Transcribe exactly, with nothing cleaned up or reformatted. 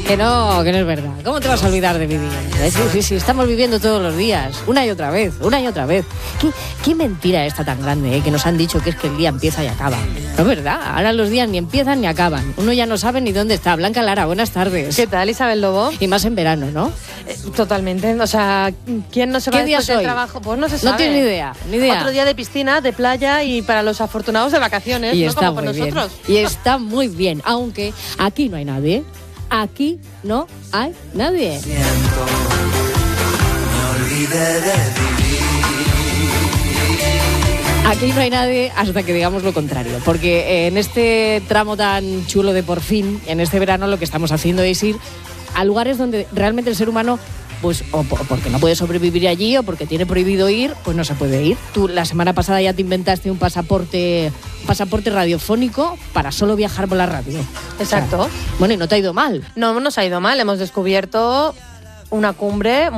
Que no, que no es verdad. ¿Cómo te vas a olvidar de vivir? Sí, sí, sí, estamos viviendo todos los días, una y otra vez, una y otra vez. ¿Qué, qué mentira esta tan grande, eh? Que nos han dicho que es que el día empieza y acaba. No es verdad, ahora los días ni empiezan ni acaban. Uno ya no sabe ni dónde está. Blanca Lara, buenas tardes. ¿Qué tal, Isabel Lobo? Y más en verano, ¿no? Eh, totalmente, o sea, ¿quién no se va ¿Qué día después del soy? trabajo? Pues no se sabe. No tienes ni idea, ni idea. Otro día de piscina, de playa y para los afortunados de vacaciones, Y no está como por muy bien. nosotros. Y está muy bien, aunque aquí no hay nadie. Aquí no hay nadie. Siento, me olvidé de vivir. Aquí no hay nadie hasta que digamos lo contrario, porque en este tramo tan chulo de por fin, en este verano lo que estamos haciendo es ir a lugares donde realmente el ser humano, pues o porque no puede sobrevivir allí o porque tiene prohibido ir, pues no se puede ir. Tú la semana pasada ya te inventaste un pasaporte, un pasaporte radiofónico para solo viajar por la radio. Exacto. O sea, bueno, y no te ha ido mal. No nos ha ido mal, hemos descubierto una cumbre